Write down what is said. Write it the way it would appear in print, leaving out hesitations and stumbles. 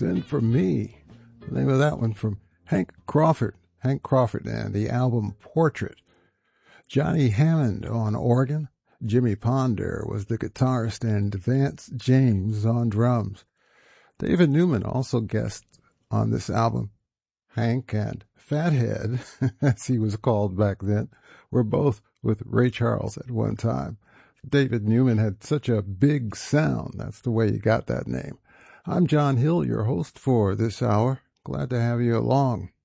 Send for Me. The name of that one from Hank Crawford. Hank Crawford and the album Portrait. Johnny Hammond on organ. Jimmy Ponder was the guitarist and Vance James on drums. David Newman also guested on this album. Hank and Fathead, as he was called back then, were both with Ray Charles at one time. David Newman had such a big sound. That's the way he got that name. I'm John Hill, your host for this hour. Glad to have you along.